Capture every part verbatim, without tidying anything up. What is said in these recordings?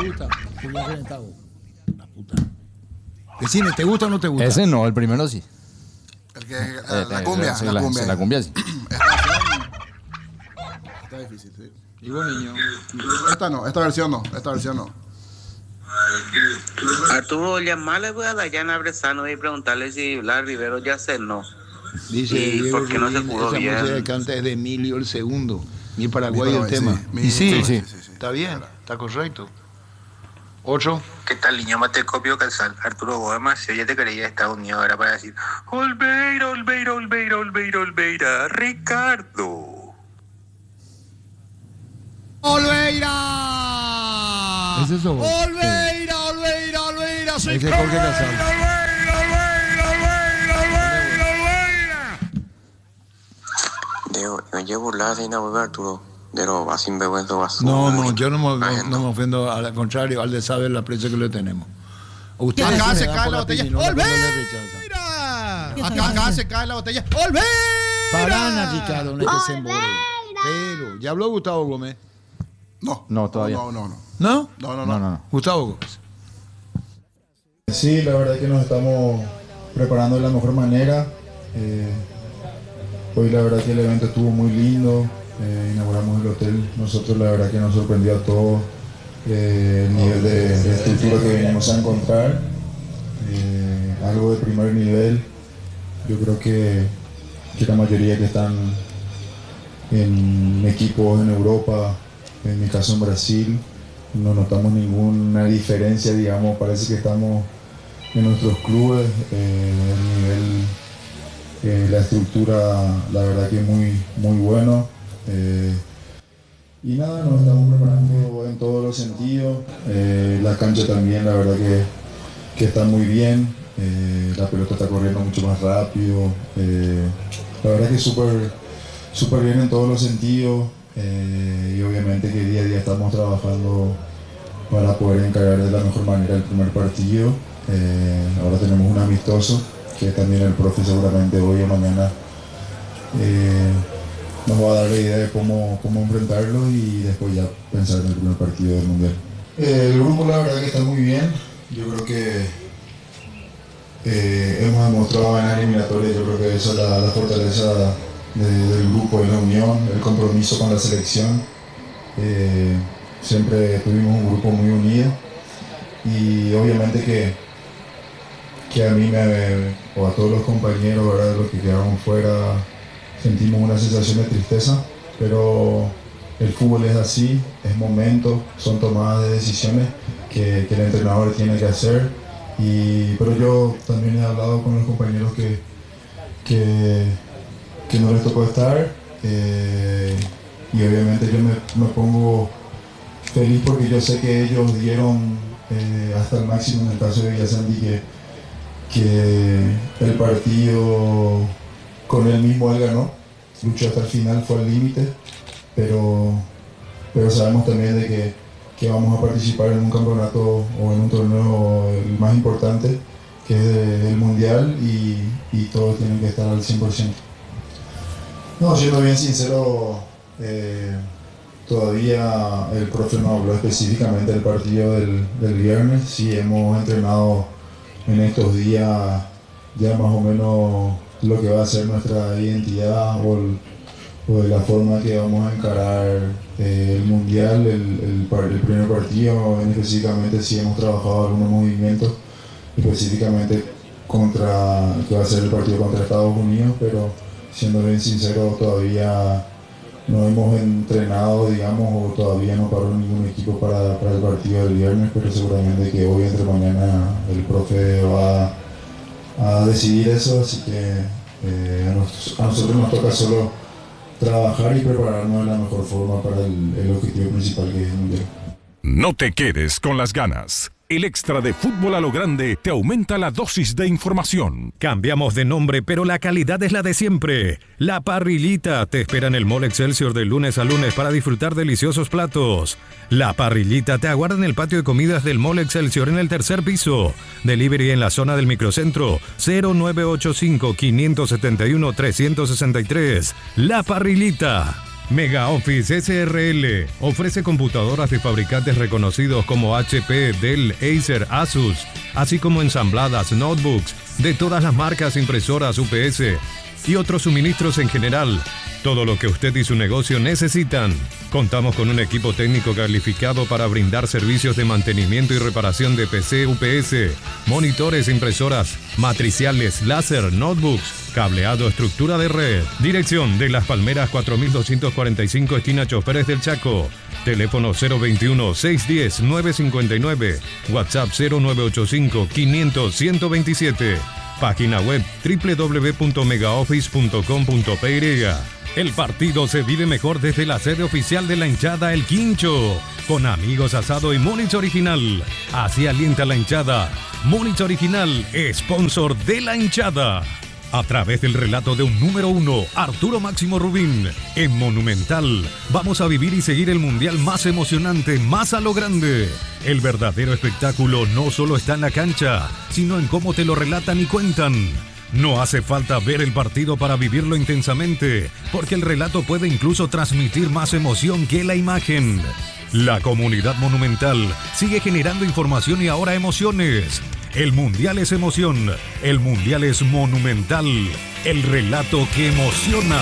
gusta. Julián Renetago. La puta. Decime, ¿te gusta o no te gusta? Ese no, el primero sí. El que, eh, la cumbia, sí, la, la, cumbia. sí, la cumbia sí. Está difícil, sí. Y vos, niño. Esta no, esta versión no, esta versión no. Arturo, llamarle a Dayana Bresano y preguntarle si Blas Rivero ya cenó. Dice ¿Y Diego por qué no se Rubín, pudo esa bien? música que canta es de Emilio el Segundo. Mi Paraguay Mi el Paraguay, tema. sí, mi- y sí, sí, sí. sí, sí. está bien, está correcto. Otro. ¿Qué tal, niño Matecopio Calzal? Arturo Gómez, si oye te quería de Estados Unidos, era para decir Olveira, Olveira, Olveira, Olveira, Olveira, Ricardo. ¡Olveira! ¿Es eso? ¡Olveira, Olveira, Olveira! Ese es Jorge Casal. Diego, no llevo burlar de Nahuel Arturo, de lo más sinvergüenza basura. No, no, yo no me, Ay, no, no me ofendo, al contrario, al de saber la aprecio que le tenemos. Ustedes Acá sí se me dan cae por la botella. pirinola cuando le ¡Olveira! rechazan. Acá, acá se cae la botella. ¡Olveira! Parana, Ricardo, no es que se embore. Pero, ¿ya habló Gustavo Gómez? No. No, todavía. No, no, no. ¿No? No, no, No, no. no, no. Gustavo Gómez. Sí, la verdad que nos estamos preparando de la mejor manera. Eh, hoy la verdad que el evento estuvo muy lindo. Eh, inauguramos el hotel. Nosotros la verdad que nos sorprendió a todos eh, el nivel de, de estructura que venimos a encontrar. Eh, algo de primer nivel. Yo creo que, que la mayoría que están en equipos en Europa, en mi caso en Brasil, no notamos ninguna diferencia, digamos, parece que estamos en nuestros clubes, eh, el nivel, eh, la estructura, la verdad que es muy, muy bueno. Eh, y nada, nos estamos preparando en todos los sentidos, eh, la cancha también, la verdad que, que está muy bien, eh, la pelota está corriendo mucho más rápido, eh, la verdad que súper súper bien en todos los sentidos, eh, y obviamente que día a día estamos trabajando para poder encarar de la mejor manera el primer partido. Eh, ahora tenemos un amistoso que también el profe seguramente hoy o mañana eh, nos va a dar la idea de cómo, cómo enfrentarlo y después ya pensar en el primer partido del Mundial. Eh, el grupo la verdad que está muy bien, yo creo que eh, hemos demostrado en la eliminatoria, yo creo que esa es la, la fortaleza de, del grupo, de la unión, el compromiso con la selección. Eh, siempre tuvimos un grupo muy unido y obviamente que, que a mí me, o a todos los compañeros, ¿verdad?, los que quedaron fuera, sentimos una sensación de tristeza, pero el fútbol es así, es momento, son tomadas de decisiones que, que el entrenador tiene que hacer, y, pero yo también he hablado con los compañeros que, que, que no les tocó estar, eh, y obviamente yo me, me pongo feliz porque yo sé que ellos dieron eh, hasta el máximo en el caso de Villasanti, que, que el partido con él mismo él ganó, luchó hasta el final, fue al límite, pero, pero sabemos también de que, que vamos a participar en un campeonato o en un torneo el más importante, que es de, el Mundial, y, y todos tienen que estar al cien por ciento. No, siendo bien sincero, eh, todavía el profe no habló específicamente del partido del, del viernes. Sí, hemos entrenado en estos días ya más o menos lo que va a ser nuestra identidad o, el, o de la forma que vamos a encarar eh, el Mundial, el, el, el primer partido. Específicamente sí hemos trabajado algunos movimientos, específicamente contra, que va a ser el partido contra Estados Unidos, pero siendo bien sincero todavía no hemos entrenado, digamos, o todavía no paró ningún equipo para, para el partido del viernes, pero seguramente que hoy entre mañana el profe va a decidir eso, así que eh, a, nos, a nosotros nos toca solo trabajar y prepararnos de la mejor forma para el, el objetivo principal, que es el Mundial. No te quedes con las ganas. El extra de Fútbol a lo Grande te aumenta la dosis de información. Cambiamos de nombre, pero la calidad es la de siempre. La Parrillita te espera en el Mall Excelsior de lunes a lunes para disfrutar deliciosos platos. La Parrillita te aguarda en el patio de comidas del Mall Excelsior en el tercer piso. Delivery en la zona del microcentro cero nueve ocho cinco, cinco siete uno, tres seis tres. La Parrillita. Mega Office S R L ofrece computadoras de fabricantes reconocidos como H P, Dell, Acer, Asus, así como ensambladas, notebooks de todas las marcas, impresoras, U P S y otros suministros en general. Todo lo que usted y su negocio necesitan. Contamos con un equipo técnico calificado para brindar servicios de mantenimiento y reparación de P C, U P S, monitores, impresoras, matriciales, láser, notebooks, cableado, estructura de red. Dirección de Las Palmeras cuatro mil doscientos cuarenta y cinco, esquina Choferes del Chaco. Teléfono cero veintiuno, seiscientos diez, novecientos cincuenta y nueve. WhatsApp cero nueve ochenta y cinco, quinientos, ciento veintisiete. Página web doble u doble u doble u punto mega office punto com punto p y. El partido se vive mejor desde la sede oficial de la hinchada El Quincho, con amigos, asado y Múnich Original. Así alienta la hinchada. Múnich Original, sponsor de la hinchada. A través del relato de un número uno, Arturo Máximo Rubín, en Monumental, vamos a vivir y seguir el mundial más emocionante, más a lo grande. El verdadero espectáculo no solo está en la cancha, sino en cómo te lo relatan y cuentan. No hace falta ver el partido para vivirlo intensamente, porque el relato puede incluso transmitir más emoción que la imagen. La comunidad Monumental sigue generando información y ahora emociones. El Mundial es emoción, el Mundial es Monumental, el relato que emociona.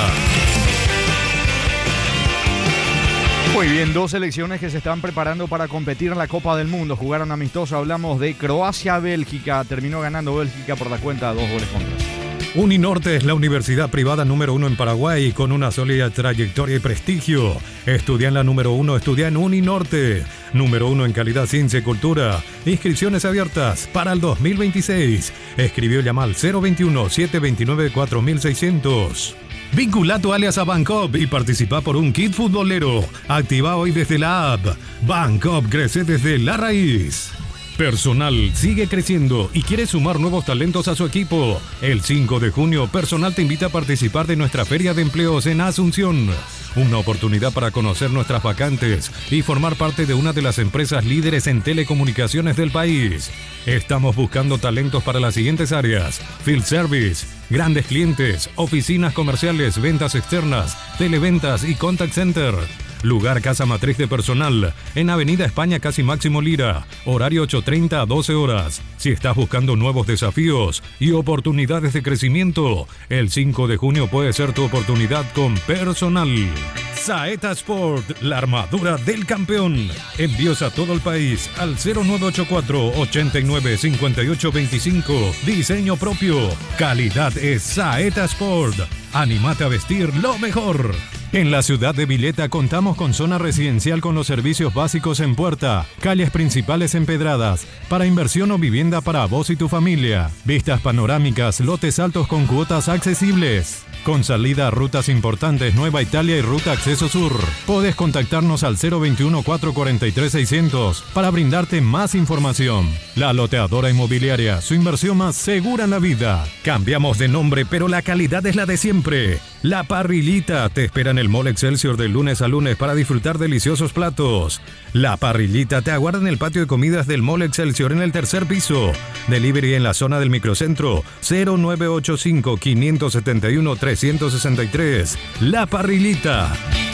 Muy bien, dos selecciones que se están preparando para competir en la Copa del Mundo. Jugaron amistoso, hablamos de Croacia-Bélgica. Terminó ganando Bélgica por la cuenta de dos goles contra. Uninorte es la universidad privada número uno en Paraguay, con una sólida trayectoria y prestigio. Estudia en la número uno, estudia en Uninorte. Número uno en calidad, ciencia y cultura. Inscripciones abiertas para el dos mil veintiséis. Escribió y llama al cero veintiuno, setecientos veintinueve, cuatro mil seiscientos. Vincula tu alias a Bancop y participa por un kit futbolero. Activa hoy desde la app. Bancop crece desde la raíz. Personal sigue creciendo y quiere sumar nuevos talentos a su equipo. El cinco de junio, Personal te invita a participar de nuestra Feria de Empleos en Asunción. Una oportunidad para conocer nuestras vacantes y formar parte de una de las empresas líderes en telecomunicaciones del país. Estamos buscando talentos para las siguientes áreas: Field Service, grandes clientes, oficinas comerciales, ventas externas, televentas y contact center. Lugar Casa Matriz de Personal, en Avenida España Casi Máximo Lira, horario ocho treinta a doce horas. Si estás buscando nuevos desafíos y oportunidades de crecimiento, el cinco de junio puede ser tu oportunidad con Personal. Saeta Sport, la armadura del campeón. Envíos a todo el país al cero nueve ocho cuatro, ochenta y nueve, cincuenta y ocho veinticinco. Diseño propio. Calidad es Saeta Sport. Anímate a vestir lo mejor. En la ciudad de Vileta contamos con zona residencial con los servicios básicos en puerta, calles principales empedradas, para inversión o vivienda para vos y tu familia, vistas panorámicas, lotes altos con cuotas accesibles. Con salida a rutas importantes Nueva Italia y Ruta Acceso Sur. Podés contactarnos al cero veintiuno, cuatrocientos cuarenta y tres, seiscientos para brindarte más información. La Loteadora Inmobiliaria, su inversión más segura en la vida. Cambiamos de nombre, pero la calidad es la de siempre. La Parrillita te espera en el Mall Excelsior de lunes a lunes para disfrutar deliciosos platos. La Parrillita te aguarda en el patio de comidas del Mall Excelsior en el tercer piso. Delivery en la zona del microcentro cero nueve ochenta y cinco, quinientos setenta y uno, trescientos sesenta y tres. La Parrillita.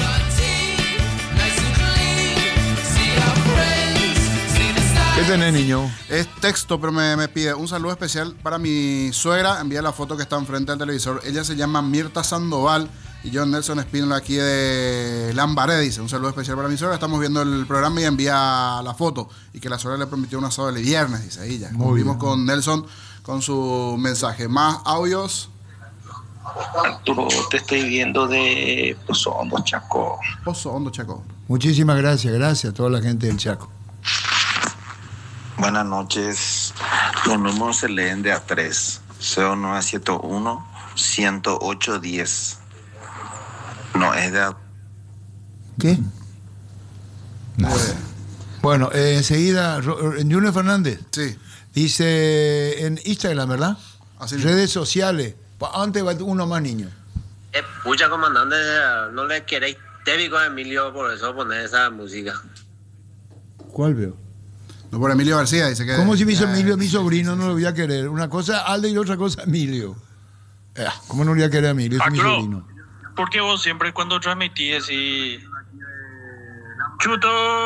¿Qué tenés, niño? Es texto, pero me, me pide un saludo especial para mi suegra. Envía la foto que está enfrente del televisor. Ella se llama Mirta Sandoval y yo, Nelson Espínola, aquí de Lambaré, dice. Un saludo especial para mi suegra. Estamos viendo el programa y envía la foto. Y que la suegra le prometió un asado el viernes, dice ella. Volvimos con Nelson con su mensaje. Más audios. Arturo, te estoy viendo de Pozo Hondo, Chaco. Pozo Hondo, Chaco. Muchísimas gracias, gracias a toda la gente del Chaco. Buenas noches. Los números se leen de a tres. cero nueve siete uno, ciento ocho diez. No, es de a... ¿Qué? No. Bueno, eh, enseguida, Junior Fernández. Sí. Dice en Instagram, ¿verdad? Así Redes mismo. Sociales. Antes va uno más niño. Eh, pucha, comandante, no le queréis técnico a Emilio, por eso poner esa música. ¿Cuál veo? No, por Emilio García, dice que... ¿Cómo si me hizo Emilio, mi sobrino, no lo voy a querer? Una cosa Alde y otra cosa Emilio. Eh, ¿Cómo no lo voy a querer a Emilio? Es mi sobrino. Porque vos siempre cuando transmitís y... ¡Chuto!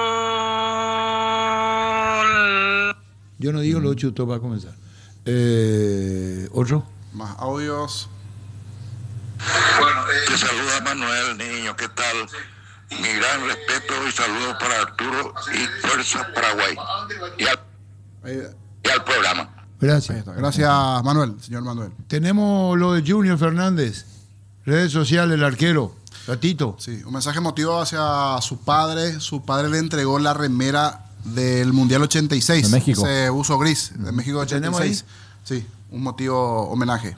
Yo no digo lo chuto para comenzar. Eh, ¿Otro? Más audios. Bueno, eh, te saluda Manuel, niño, ¿qué tal? Mi gran respeto y saludos para Arturo y Fuerza Paraguay. Y al, y al programa. Gracias. Gracias, Manuel, señor Manuel. Tenemos lo de Junior Fernández. Redes sociales, el arquero. Gatito. Sí, un mensaje emotivo hacia su padre. Su padre le entregó la remera del Mundial ochenta y seis. De México. Ese uso gris, de México ochenta y seis. Sí, un motivo homenaje.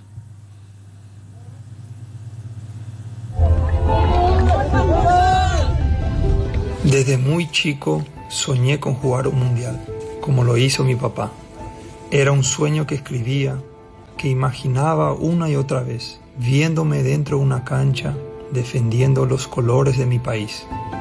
Desde muy chico soñé con jugar un mundial, como lo hizo mi papá. Era un sueño que escribía, que imaginaba una y otra vez, viéndome dentro de una cancha, defendiendo los colores de mi país.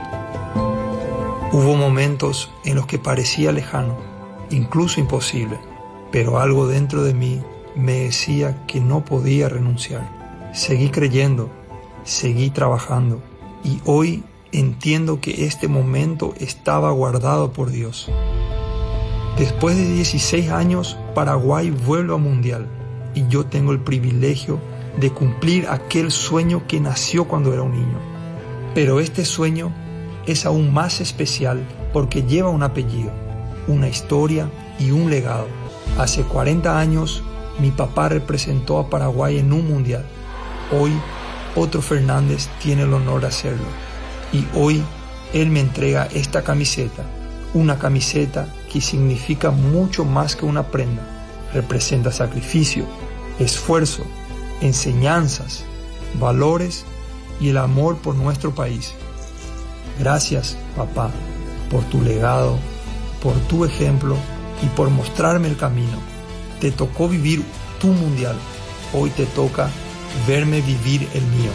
Hubo momentos en los que parecía lejano, incluso imposible, pero algo dentro de mí me decía que no podía renunciar. Seguí creyendo, seguí trabajando, y hoy entiendo que este momento estaba guardado por Dios. Después de dieciséis años, Paraguay vuelve al Mundial y yo tengo el privilegio de cumplir aquel sueño que nació cuando era un niño. Pero este sueño es aún más especial porque lleva un apellido, una historia y un legado. Hace cuarenta años, mi papá representó a Paraguay en un Mundial. Hoy, otro Fernández tiene el honor de hacerlo. Y hoy él me entrega esta camiseta, una camiseta que significa mucho más que una prenda. Representa sacrificio, esfuerzo, enseñanzas, valores y el amor por nuestro país. Gracias, papá, por tu legado, por tu ejemplo y por mostrarme el camino. Te tocó vivir tu mundial, hoy te toca verme vivir el mío.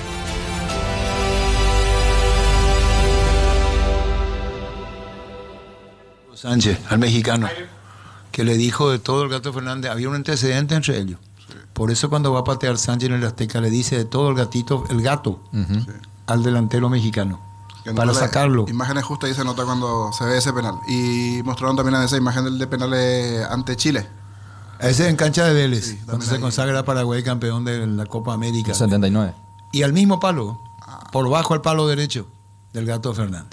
Sánchez, al mexicano, que le dijo de todo el Gato Fernández, había un antecedente entre ellos. Sí. Por eso cuando va a patear Sánchez en el Azteca le dice de todo el gatito, el gato, uh-huh. sí. al delantero mexicano, no para sacarlo. Imágenes justas ahí se nota cuando se ve ese penal. Y mostraron también esa imagen del de penales ante Chile. Ese en cancha de Vélez, sí, cuando se ahí. consagra Paraguay campeón de la Copa América. setenta y nueve. Y al mismo palo, ah. por bajo el palo derecho del Gato Fernández.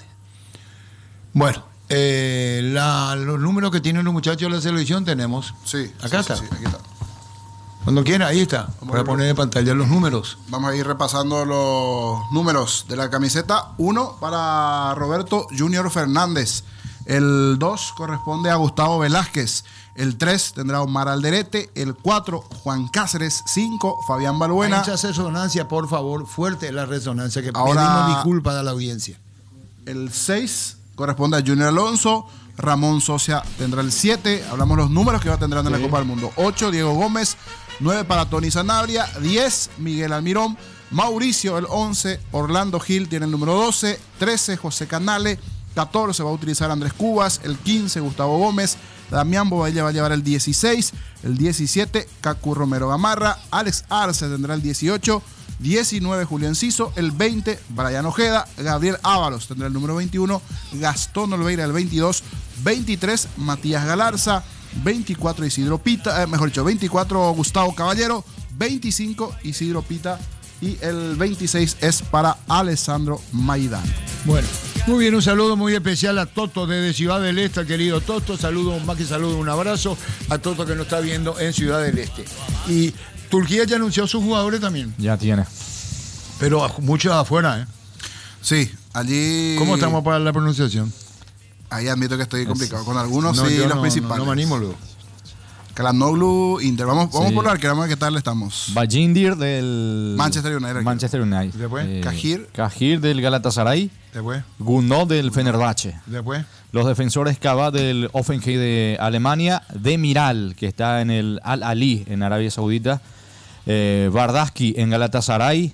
Bueno. Eh, la, los números que tienen los muchachos de la selección tenemos. Sí, acá sí, está. Sí, sí, aquí está. Cuando quiera, ahí está. Vamos para poner en pantalla los números. Vamos a ir repasando los números de la camiseta. Uno para Roberto Junior Fernández. El dos corresponde a Gustavo Velázquez. El tres tendrá Omar Alderete. El cuatro, Juan Cáceres. cinco, Fabián Balbuena. Mucha resonancia, por favor. Fuerte la resonancia. Que Ahora, pedimos disculpas a la audiencia. El seis corresponde a Junior Alonso. Ramón Socia tendrá el siete. Hablamos los números que va a tener en sí. la Copa del Mundo. ocho, Diego Gómez. nueve para Tony Sanabria. diez, Miguel Almirón. Mauricio, el once. Orlando Gil tiene el número doce. trece, José Canale. catorce va a utilizar Andrés Cubas. El quince, Gustavo Gómez. Damián Bobadilla va a llevar el dieciséis. El diecisiete, Cacu Romero Gamarra. Alex Arce tendrá el dieciocho. diecinueve, Julián Ciso. El veinte, Brian Ojeda. Gabriel Ábalos tendrá el número veintiuno. Gastón Olveira el veintidós. veintitrés, Matías Galarza. veinticuatro, Isidro Pita. Eh, mejor dicho, veinticuatro, Gustavo Caballero. veinticinco, Isidro Pita. Y el veintiséis es para Alessandro Maidán. Bueno, muy bien, un saludo muy especial a Toto desde Ciudad del Este, querido Toto. Saludo, más que saludo, un abrazo a Toto que nos está viendo en Ciudad del Este. Y Turquía ya anunció a sus jugadores también. Ya tiene. Pero muchos afuera, ¿eh? Sí, allí... ¿Cómo estamos para la pronunciación? Ahí admito que estoy complicado. Con algunos no, sí, los no, principales. No, no me animo luego. Kalanoglu, Inter. Vamos, vamos sí. por la que vamos a ver qué tal estamos. Bajindir del... Manchester United. Manchester United. Después. Eh, Cajir. Cajir del Galatasaray. Después. Gunó del Fenerbahce. Después. Los defensores Kaba del Hoffenheim de Alemania. Demiral, que está en el Al-Ali en Arabia Saudita. Eh, Bardaski en Galatasaray.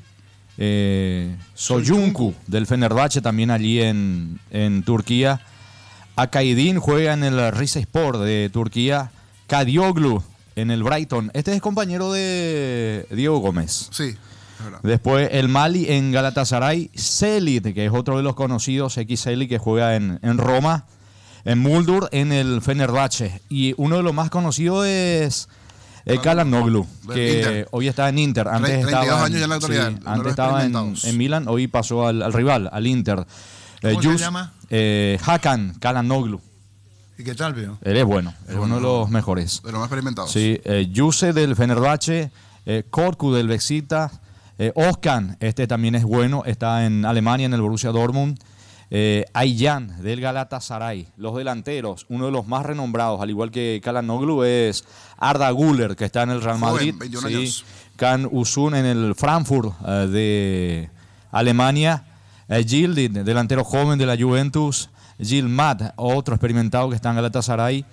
Eh, Soyuncu del Fenerbahce también allí en, en Turquía. Akaidin juega en el Rizespor de Turquía. Kadioglu en el Brighton. Este es compañero de Diego Gómez. Sí. Después el Mali en Galatasaray, Selit, que es otro de los conocidos, X Selit, que juega en, en Roma, en Muldur en el Fenerbahce. Y uno de los más conocidos es eh, Calhanoglu, que Inter. hoy está en Inter. Antes treinta y dos estaba, años ya en la actualidad, sí, uno de antes los estaba en, experimentados. en Milan, hoy pasó al, al rival, al Inter. ¿Cómo se Yus- llama? Eh, Hakan Calhanoglu. ¿Y qué tal, veo? Él es bueno, es uno de los mejores. De los más experimentados. Sí, eh, Yuse del Fenerbahce, eh, Korku del Besiktas, eh, Özcan, este también es bueno, está en Alemania en el Borussia Dortmund, eh, Ayhan del Galatasaray. Los delanteros, uno de los más renombrados, al igual que Calhanoglu, es Arda Güler, que está en el Real Joven, Madrid. veintiún Sí. años. Can Usun en el Frankfurt eh, de Alemania, eh, Yildiz, delantero joven de la Juventus, Yilmaz, otro experimentado que está en Galatasaray.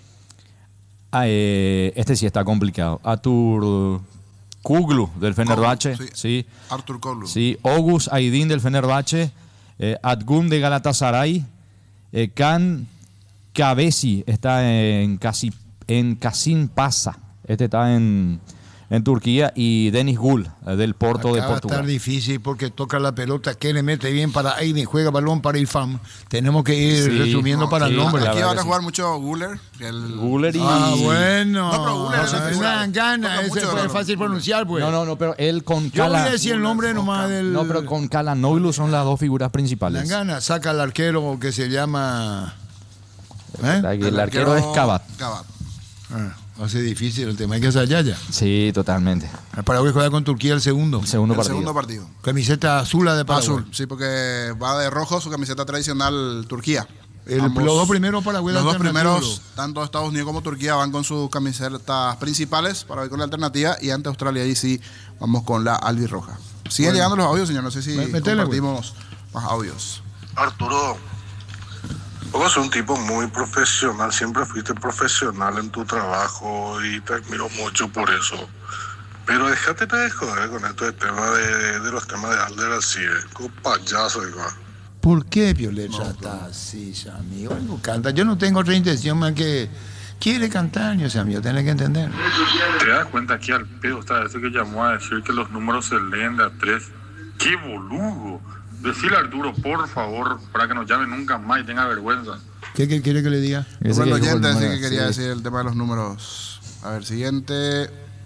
Ah, eh, este sí está complicado. Artur Kuglu del Fenerbahce. Koglu, Sí. Artur Koglu. Sí. Ogus Aydin del Fenerbahce. Eh, Atgum de Galatasaray. Eh, Kan Kabesi está en, Kasi, en Kasim Pasa. Este está en, en Turquía. Y Denis Gul eh, del Porto Acá de va a Portugal. estar difícil porque toca la pelota, que le mete bien para Aiden, juega balón para Ifam. Tenemos que ir Sí, resumiendo no, para sí, el nombre. la Aquí verdad van a que jugar mucho Guller. El... Guller y... Ah, bueno. No, pero Guller No, es se el me figura. dan ganas, Toca ese mucho fue de- fácil pronunciar, pues. No, no, no, pero él con Yo voy Cala... a decir el nombre nomás del... No, pero con Calhanoglu son las dos figuras principales. Langana saca al arquero que se llama... ¿Eh? El, el arquero es Cabat. Cabat. Ah, hace difícil el tema, hay que hacer Yaya. Sí, totalmente. El Paraguay juega con Turquía el segundo. El segundo El partido. segundo partido. Camiseta azul la de Paraguay. Azul, sí, porque va de rojo su camiseta tradicional Turquía. El- Ambos- los dos primeros Paraguay Los dos alternativo. primeros, tanto Estados Unidos como Turquía, van con sus camisetas principales para ir con la alternativa. Y ante Australia, ahí sí vamos con la albirroja. Siguen Bueno. llegando los audios, señor. No sé si Me- metele, compartimos más audios. Arturo, vos sos un tipo muy profesional, siempre fuiste profesional en tu trabajo y te admiro mucho por eso. Pero déjate de joder con esto de, tema de, de los temas de Alder Alcide, con payaso igual. ¿Por qué Violeta está así, ya, amigo? Algo canta. Yo no tengo otra intención más que quiere cantar, yo, amigo, tenés que entender. ¿Te das cuenta aquí al pedo está ese que llamó a decir que los números se leen de a tres? ¡Qué boludo! Decirle a Arturo, por favor, para que no llame nunca más y tenga vergüenza. ¿Qué, qué quiere que le diga? Ese Bueno, que dijo el oyente, así número, que quería sí. decir el tema de los números. A ver, siguiente.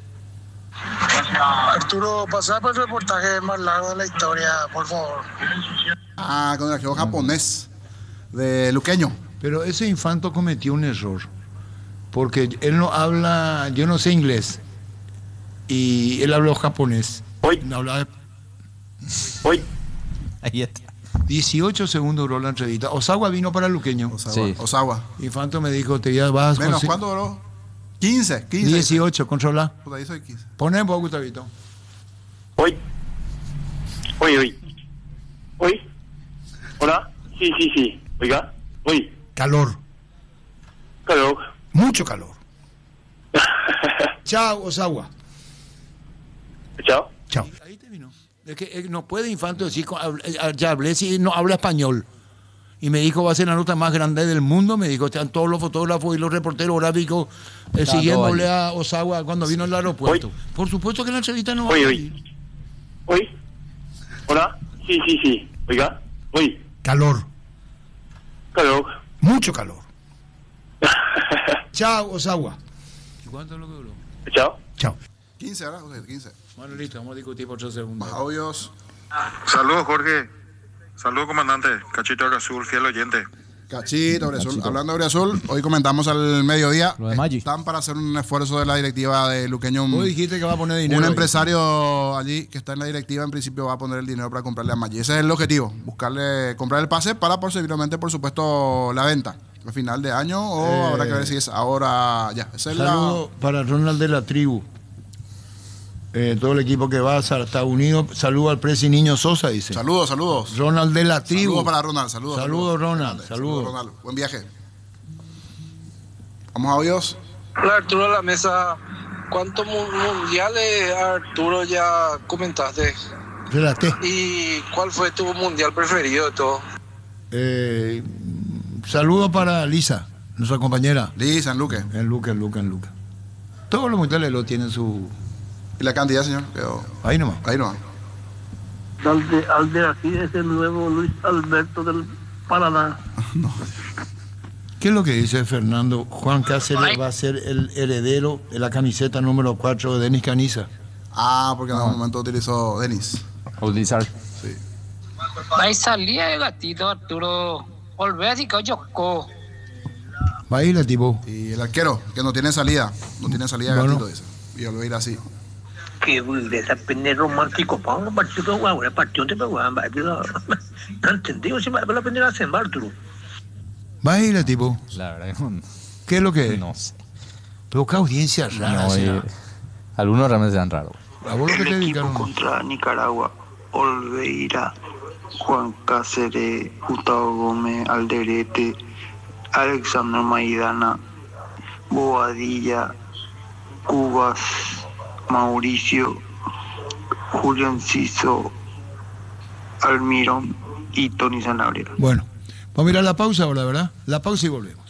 Arturo, pasá por el reportaje más largo de la historia, por favor. Ah, con el arquero japonés de Luqueño. Pero ese infanto cometió un error. Porque él no habla, yo no sé inglés. Y él habló japonés. Hoy. No hablaba. Hoy. Ahí está. dieciocho segundos duró la entrevista. Osawa vino para Luqueño. Osawa. Sí. Osawa. Infanto me dijo, te ya vas Menos, con- ¿cuánto duró? quince, quince. dieciocho, controla. Puta, ahí soy quince. Poné vos, Gustavito. Hoy. Hoy, hoy. Hoy. Hola. Sí, sí, sí. Oiga. Hoy. Calor. Calor. Mucho calor. Chao, Osawa. Chao. Chao. Ahí terminó. Es que eh, no puede Infanto decir, con- hab- eh, ya hablé si no habla español. Y me dijo, va a ser la nota más grande del mundo. Me dijo, están todos los fotógrafos y los reporteros gráficos eh, Está siguiéndole todo a Osawa cuando vino al aeropuerto. Por supuesto que la entrevista no va Hoy, a hoy. ir. Hoy. Hola. Sí, sí, sí. Oiga. Hoy. Calor. Calor. Mucho calor. Chao, Osawa. ¿Y cuánto es lo que duró? Chao. Chao. quince, ¿verdad? Ok, quince. Bueno, listo, vamos a discutir por tres segundos. Más audios. Saludos, Jorge. Saludos, comandante. Cachito Azul, fiel oyente. Cachito, Aureazul. Cachito. Hablando de Aureazul, hoy comentamos al mediodía. Lo de Maggi. Están para hacer un esfuerzo de la directiva de Luqueño. Vos dijiste que va a poner dinero. Un ahí. empresario allí que está en la directiva, en principio va a poner el dinero para comprarle a Maggi. Ese es el objetivo, buscarle, comprar el pase para posiblemente, por supuesto, la venta. A final de año o Eh. habrá que ver si es ahora ya. Esa es la- Saludo para Ronald de la tribu. Eh, todo el equipo que va a Estados Unidos. Saludo al Presi Niño Sosa, dice. Saludos, saludos. Ronald de la tribu. Saludos para Ronald, saludos. Saludos, Ronald. Saludos. Ronald. Buen viaje. Vamos a audios. Hola, Arturo, a la mesa. ¿Cuántos mu- mundiales, Arturo, ya comentaste? Relaté. ¿Y cuál fue tu mundial preferido de todo? Eh, saludo para Lisa, nuestra compañera. Lisa, en Luque. En Luque, en Luque, en Luque. Todos los mundiales lo tienen su. ¿Y la cantidad, señor? Quedó- Ahí nomás. Ahí no. Alde, Alde aquí es el nuevo Luis Alberto del Paraná. No. ¿Qué es lo que dice Fernando? Juan Cáceres va a ser el heredero de la camiseta número cuatro de Denis Caniza. Ah, porque en algún momento utilizó Denis. Utilizar. Sí. Ahí salía el gatito Arturo Olvedi que Yoko. Va a ir el tipo. Y el arquero, que no tiene salida. No tiene salida Bueno. gatito, dice. Y él va a ir así. Que de esa pene romántico, para un partido guau, el partido te pegó, no entendí, si me la pene la hacen, Arturo. Va a ir el tipo. La verdad que no, ¿Qué es lo que es? no sé. Pero qué audiencia rara No, será. eh, algunos realmente sean raros. ¿A vos lo que te El equipo dedicaron? contra Nicaragua, Olveira, Juan Cáceres, Gustavo Gómez, Alderete, Alexander Maidana, Bobadilla, Cubas, Mauricio, Julio Enciso, Almirón y Tony Sanabria. Bueno, vamos a mirar la pausa ahora, ¿verdad? La pausa y volvemos.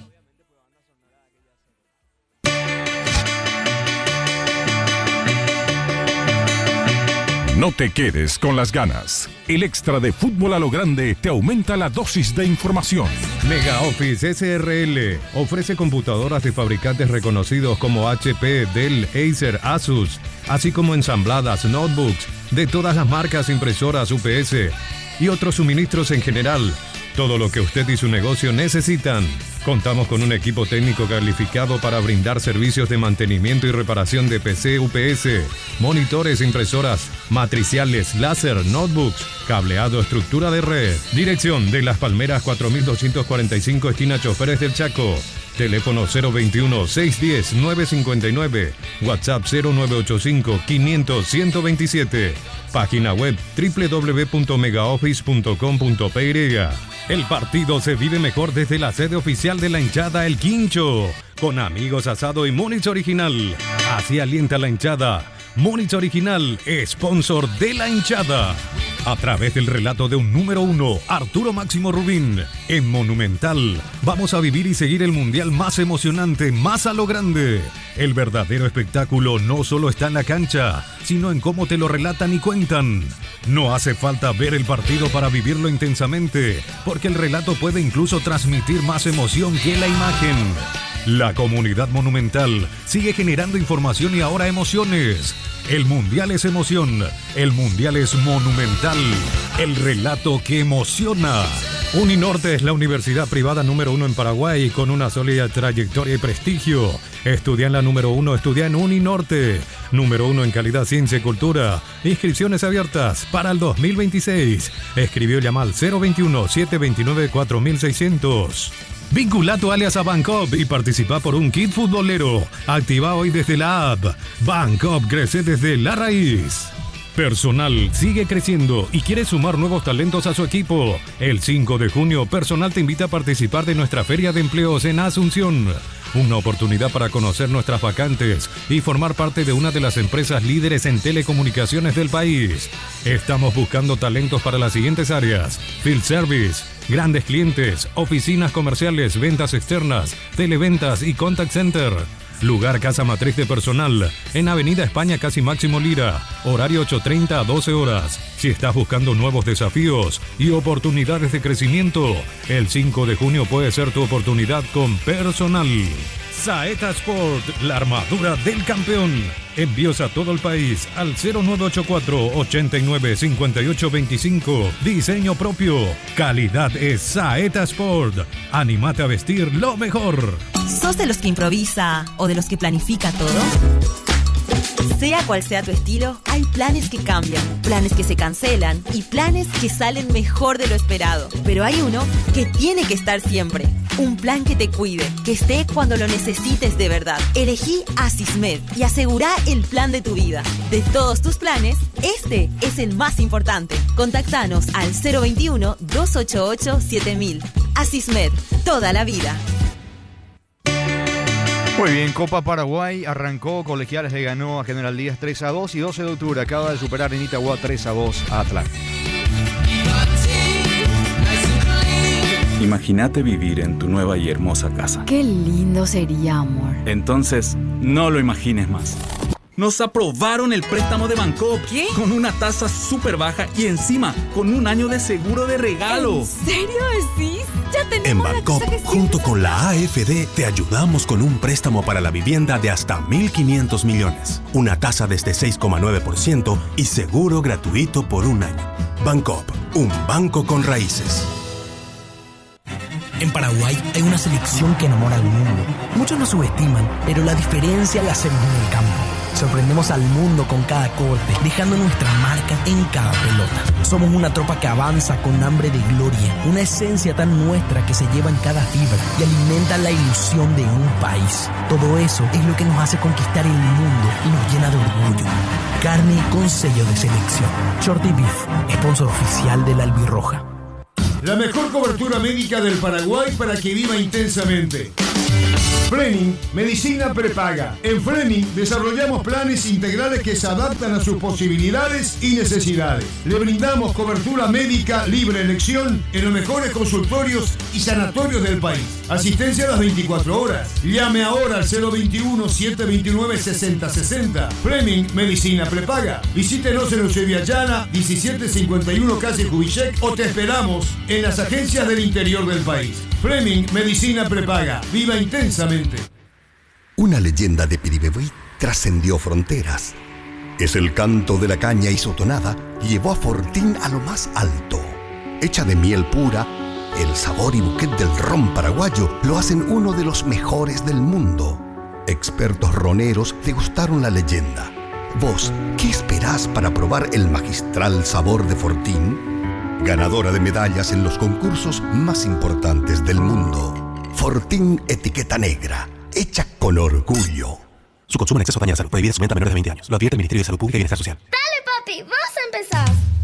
No te quedes con las ganas. El extra de Fútbol a lo Grande te aumenta la dosis de información. Mega Office S R L ofrece computadoras de fabricantes reconocidos como H P, Dell, Acer, Asus, así como ensambladas, notebooks, de todas las marcas, impresoras U P S y otros suministros en general. Todo lo que usted y su negocio necesitan. Contamos con un equipo técnico calificado para brindar servicios de mantenimiento y reparación de P C, U P S, monitores, impresoras, matriciales, láser, notebooks, cableado, estructura de red. Dirección de Las Palmeras cuatro mil doscientos cuarenta y cinco, esquina Choferes del Chaco. Teléfono cero veintiuno, seiscientos diez, novecientos cincuenta y nueve. WhatsApp cero nueve ochenta y cinco, quinientos, ciento veintisiete. Página web doble u doble u doble u punto megaoffice punto com punto p y. El partido se vive mejor desde la sede oficial de la hinchada El Quincho. Con amigos, asado y Múnich Original. Así alienta la hinchada. Múnich Original, sponsor de la hinchada. A través del relato de un número uno, Arturo Máximo Rubín, en Monumental, vamos a vivir y seguir el mundial más emocionante, más a lo grande. El verdadero espectáculo no solo está en la cancha, sino en cómo te lo relatan y cuentan. No hace falta ver el partido para vivirlo intensamente, porque el relato puede incluso transmitir más emoción que la imagen. La comunidad Monumental sigue generando información y ahora emociones. El Mundial es emoción, el Mundial es monumental, el relato que emociona. Uninorte es la universidad privada número uno en Paraguay con una sólida trayectoria y prestigio. Estudia en la número uno, estudia en Uninorte. Número uno en calidad, ciencia y cultura. Inscripciones abiertas para el dos mil veintiséis. Escribió llama al cero veintiuno, setecientos veintinueve, cuatro mil seiscientos. Vincula tu alias a Bancop y participa por un kit futbolero. Activa hoy desde la app. Bancop crece desde la raíz. Personal sigue creciendo y quiere sumar nuevos talentos a su equipo. El cinco de junio, Personal te invita a participar de nuestra Feria de Empleos en Asunción. Una oportunidad para conocer nuestras vacantes y formar parte de una de las empresas líderes en telecomunicaciones del país. Estamos buscando talentos para las siguientes áreas: Field Service, grandes clientes, oficinas comerciales, ventas externas, televentas y contact center. Lugar Casa Matriz de Personal, en Avenida España Casi Máximo Lira, horario ocho treinta a doce horas. Si estás buscando nuevos desafíos y oportunidades de crecimiento, el cinco de junio puede ser tu oportunidad con Personal. Saeta Sport, la armadura del campeón. Envíos a todo el país al cero nueve ocho cuatro, ochenta y nueve, cincuenta y ocho veinticinco. Diseño propio. Calidad es Saeta Sport. Anímate a vestir lo mejor. ¿Sos de los que improvisa o de los que planifica todo? Sea cual sea tu estilo, hay planes que cambian, planes que se cancelan y planes que salen mejor de lo esperado. Pero hay uno que tiene que estar siempre. Un plan que te cuide, que esté cuando lo necesites de verdad. Elegí Asismed y asegurá el plan de tu vida. De todos tus planes, este es el más importante. Contactanos al cero veintiuno, doscientos ochenta y ocho, siete mil. Asismed, toda la vida. Muy bien, Copa Paraguay arrancó, Colegiales le ganó a General Díaz tres a dos y doce de octubre acaba de superar en Itagua tres a dos a Atlanta. Imagínate vivir en tu nueva y hermosa casa. Qué lindo sería, amor. Entonces, no lo imagines más. Nos aprobaron el préstamo de Bancoop. ¿Qué? Con una tasa súper baja y encima con un año de seguro de regalo. ¿En serio decís? Ya tenemos En la Bancoop, cosa que junto con la A F D, te ayudamos con un préstamo para la vivienda de hasta mil quinientos millones. Una tasa desde seis coma nueve por ciento y seguro gratuito por un año. Bancoop, un banco con raíces. En Paraguay hay una selección que enamora al mundo. Muchos nos subestiman, pero la diferencia la hacemos en el campo. Sorprendemos al mundo con cada corte, dejando nuestra marca en cada pelota. Somos una tropa que avanza con hambre de gloria, una esencia tan nuestra que se lleva en cada fibra y alimenta la ilusión de un país. Todo eso es lo que nos hace conquistar el mundo y nos llena de orgullo. Carne con sello de selección. Shorty Beef, sponsor oficial de la Albirroja. La mejor cobertura médica del Paraguay para que viva intensamente. Fleming, medicina prepaga. En Fleming desarrollamos planes integrales que se adaptan a sus posibilidades y necesidades. Le brindamos cobertura médica libre elección en los mejores consultorios y sanatorios del país. Asistencia a las veinticuatro horas. Llame ahora al cero veintiuno, siete veintinueve, sesenta sesenta. Fleming, medicina prepaga. Visítenos en Eusebio Ayala, diecisiete cincuenta y uno calle Kubitschek o te esperamos en las agencias del interior del país. Fleming, medicina prepaga. Viva intensamente. Una leyenda de Piribebuy trascendió fronteras. Es el canto de la caña y su tonada llevó a Fortín a lo más alto. Hecha de miel pura, el sabor y buquet del ron paraguayo lo hacen uno de los mejores del mundo. Expertos roneros degustaron la leyenda. Vos, ¿qué esperás para probar el magistral sabor de Fortín? Ganadora de medallas en los concursos más importantes del mundo. Fortín Etiqueta Negra, hecha con orgullo. Su consumo en exceso daña la salud. Prohibida su venta a menores de veinte años. Lo advierte el Ministerio de Salud Pública y Bienestar Social.